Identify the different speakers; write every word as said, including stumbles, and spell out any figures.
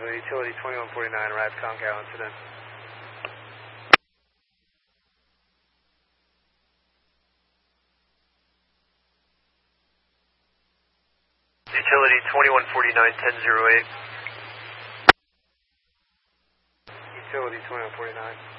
Speaker 1: Louisville, utility twenty-one forty-nine, arrived Concal incident. Utility twenty-one forty-nine, ten oh eight. Utility twenty-one forty-nine.